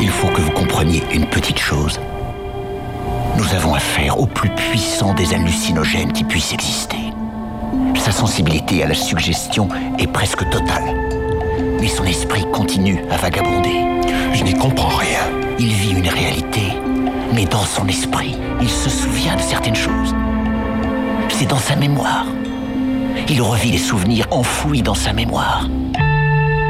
Il faut que vous compreniez une petite chose. Nous avons affaire au plus puissant des hallucinogènes qui puissent exister. Sa sensibilité à la suggestion est presque totale. Mais son esprit continue à vagabonder. Je n'y comprends rien. Il vit une réalité, mais dans son esprit, il se souvient de certaines choses. C'est dans sa mémoire. Il revit les souvenirs enfouis dans sa mémoire.